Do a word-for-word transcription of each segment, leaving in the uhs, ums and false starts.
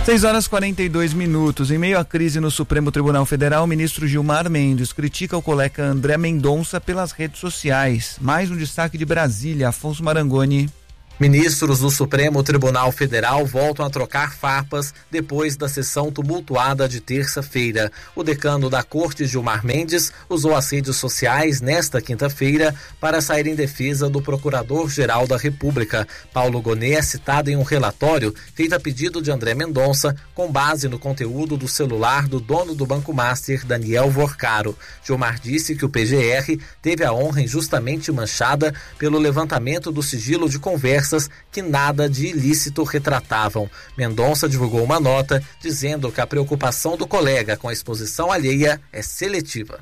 seis horas e quarenta e dois minutos. Em meio à crise no Supremo Tribunal Federal, o ministro Gilmar Mendes critica o colega André Mendonça pelas redes sociais. Mais um destaque de Brasília, Afonso Marangoni. Ministros do Supremo Tribunal Federal voltam a trocar farpas depois da sessão tumultuada de terça-feira. O decano da Corte, Gilmar Mendes, usou as redes sociais nesta quinta-feira para sair em defesa do Procurador-Geral da República. Paulo Gonet é citado em um relatório feito a pedido de André Mendonça, com base no conteúdo do celular do dono do Banco Master, Daniel Vorcaro. Gilmar disse que o P G R teve a honra injustamente manchada pelo levantamento do sigilo de conversa que nada de ilícito retratavam. Mendonça divulgou uma nota dizendo que a preocupação do colega com a exposição alheia é seletiva.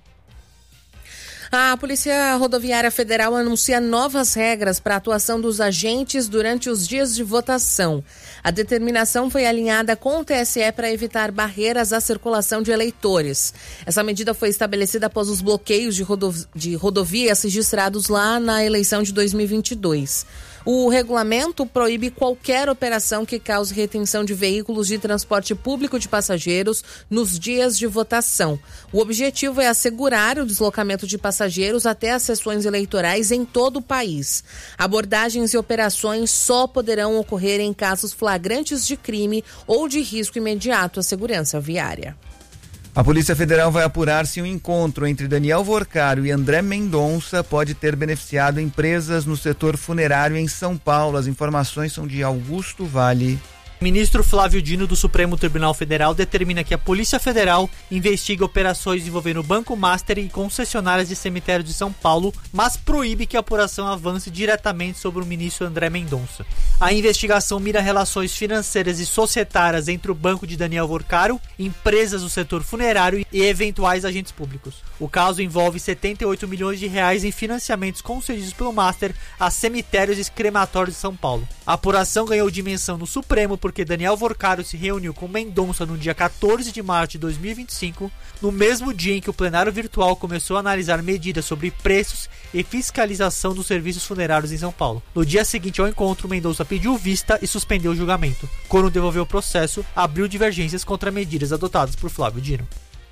A Polícia Rodoviária Federal anuncia novas regras para a atuação dos agentes durante os dias de votação. A determinação foi alinhada com o T S E para evitar barreiras à circulação de eleitores. Essa medida foi estabelecida após os bloqueios de, rodo- de rodovias registrados lá na eleição de dois mil e vinte e dois. O regulamento proíbe qualquer operação que cause retenção de veículos de transporte público de passageiros nos dias de votação. O objetivo é assegurar o deslocamento de passageiros até as sessões eleitorais em todo o país. Abordagens e operações só poderão ocorrer em casos flagrantes de crime ou de risco imediato à segurança viária. A Polícia Federal vai apurar se um encontro entre Daniel Vorcaro e André Mendonça pode ter beneficiado empresas no setor funerário em São Paulo. As informações são de Augusto Vale. Ministro Flávio Dino do Supremo Tribunal Federal determina que a Polícia Federal investigue operações envolvendo o Banco Master e concessionárias de cemitério de São Paulo, mas proíbe que a apuração avance diretamente sobre o ministro André Mendonça. A investigação mira relações financeiras e societárias entre o banco de Daniel Vorcaro, empresas do setor funerário e eventuais agentes públicos. O caso envolve setenta e oito milhões de reais em financiamentos concedidos pelo Master a cemitérios e crematórios de São Paulo. A apuração ganhou dimensão no Supremo porque Daniel Vorcaro se reuniu com Mendonça no dia quatorze de março de dois mil e vinte e cinco, no mesmo dia em que o plenário virtual começou a analisar medidas sobre preços e fiscalização dos serviços funerários em São Paulo. No dia seguinte ao encontro, Mendonça pediu vista e suspendeu o julgamento. Quando devolveu o processo, abriu divergências contra medidas adotadas por Flávio Dino.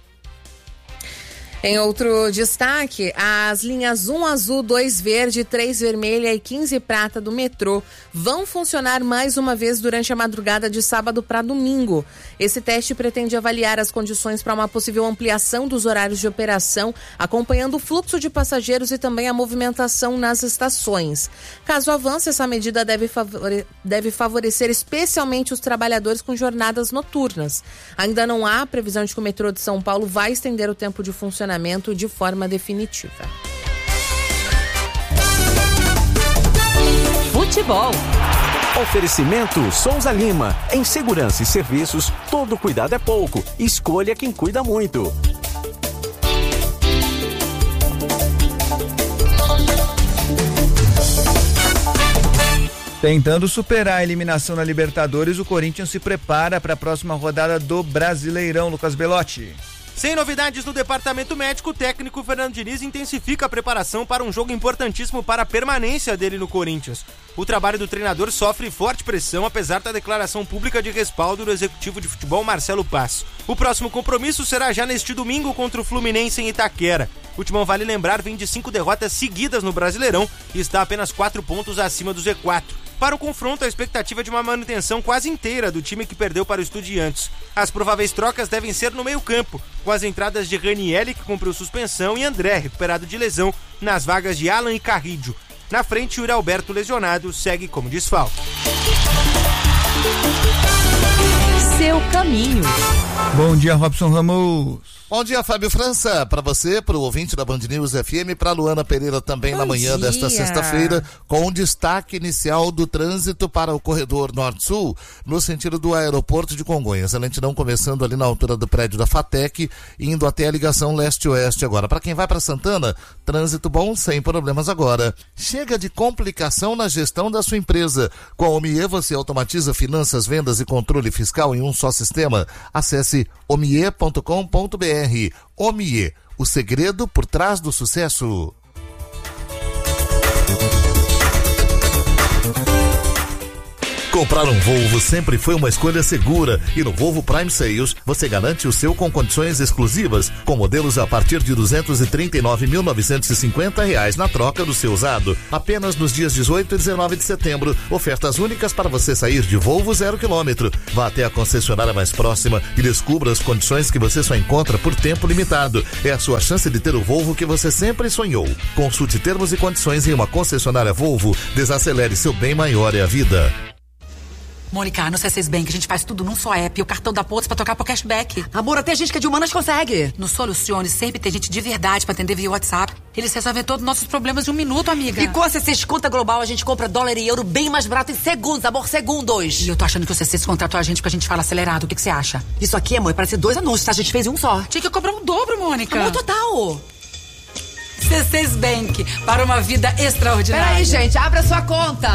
Em outro destaque, as linhas um azul, dois verde, três vermelha e quinze prata do metrô vão funcionar mais uma vez durante a madrugada de sábado para domingo. Esse teste pretende avaliar as condições para uma possível ampliação dos horários de operação, acompanhando o fluxo de passageiros e também a movimentação nas estações. Caso avance, essa medida deve, favore- deve favorecer especialmente os trabalhadores com jornadas noturnas. Ainda não há previsão de que o metrô de São Paulo vai estender o tempo de funcionamento de forma definitiva. Futebol. Oferecimento Souza Lima. Em segurança e serviços, todo cuidado é pouco. Escolha quem cuida muito. Tentando superar a eliminação na Libertadores, o Corinthians se prepara para a próxima rodada do Brasileirão. Lucas Belotti. Sem novidades no departamento médico, o técnico Fernando Diniz intensifica a preparação para um jogo importantíssimo para a permanência dele no Corinthians. O trabalho do treinador sofre forte pressão, apesar da declaração pública de respaldo do executivo de futebol Marcelo Paz. O próximo compromisso será já neste domingo contra o Fluminense em Itaquera. O Timão, vale lembrar, vem de cinco derrotas seguidas no Brasileirão e está apenas quatro pontos acima do Z quatro. Para o confronto, a expectativa é de uma manutenção quase inteira do time que perdeu para o Estudiantes. As prováveis trocas devem ser no meio-campo, com as entradas de Ranieri, que cumpriu suspensão, e André, recuperado de lesão, nas vagas de Alan e Carrillo. Na frente, o Yuri Alberto, lesionado, segue como desfalque. Seu caminho. Bom dia, Robson Ramos. Bom dia, Fábio França, para você, para o ouvinte da Band News F M, para Luana Pereira também Bom na manhã dia. desta sexta-feira, com o destaque inicial do trânsito para o corredor Norte-Sul, no sentido do aeroporto de Congonhas. A lentidão começando ali na altura do prédio da FATEC, indo até a ligação leste-oeste agora. Para quem vai para Santana, trânsito bom, sem problemas agora. Chega de complicação na gestão da sua empresa. Com a Omie você automatiza finanças, vendas e controle fiscal em um só sistema. Acesse omie ponto com ponto b r. Omie, o segredo por trás do sucesso. Comprar um Volvo sempre foi uma escolha segura e no Volvo Prime Sales você garante o seu com condições exclusivas, com modelos a partir de duzentos e trinta e nove mil novecentos e cinquenta reais na troca do seu usado. Apenas nos dias dezoito e dezenove de setembro, ofertas únicas para você sair de Volvo zero quilômetro. Vá até a concessionária mais próxima e descubra as condições que você só encontra por tempo limitado. É a sua chance de ter o Volvo que você sempre sonhou. Consulte termos e condições em uma concessionária Volvo. Desacelere, seu bem maior é a vida. Mônica, no C seis Bank a gente faz tudo num só app e o cartão da Pontos pra trocar por cashback. Amor, até gente que é de humanas consegue. No Solucione sempre tem gente de verdade pra atender via WhatsApp. Eles resolvem todos os nossos problemas em um minuto, amiga. E com a C seis Conta Global a gente compra dólar e euro bem mais barato em segundos, amor, segundos. E eu tô achando que o C seis contratou a gente porque a gente fala acelerado. O que você acha? Isso aqui, amor, parece dois anúncios, tá? A gente fez um só. Tinha que cobrar um dobro, Mônica. Amor, total. C seis Bank, para uma vida extraordinária. Peraí, gente, abra sua conta.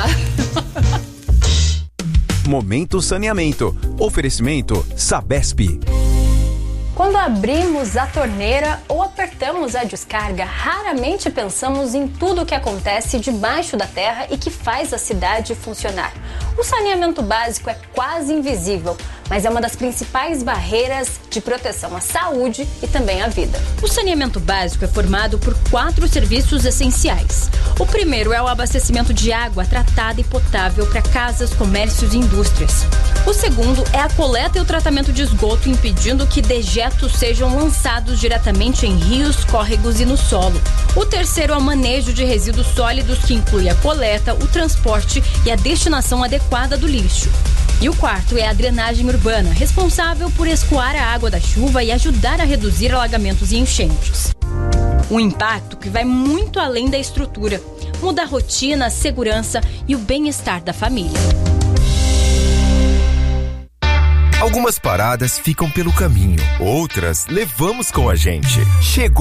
Momento Saneamento. Oferecimento Sabesp. Quando abrimos a torneira ou apertamos a descarga, raramente pensamos em tudo o que acontece debaixo da terra e que faz a cidade funcionar. O saneamento básico é quase invisível, mas é uma das principais barreiras de proteção à saúde e também à vida. O saneamento básico é formado por quatro serviços essenciais. O primeiro é o abastecimento de água tratada e potável para casas, comércios e indústrias. O segundo é a coleta e o tratamento de esgoto, impedindo que dejetos sejam lançados diretamente em rios, córregos e no solo. O terceiro é o manejo de resíduos sólidos, que inclui a coleta, o transporte e a destinação adequada do lixo. E o quarto é a drenagem urbana, responsável por escoar a água da chuva e ajudar a reduzir alagamentos e enchentes. Um impacto que vai muito além da estrutura, muda a rotina, a segurança e o bem-estar da família. Algumas paradas ficam pelo caminho, outras levamos com a gente. Chegou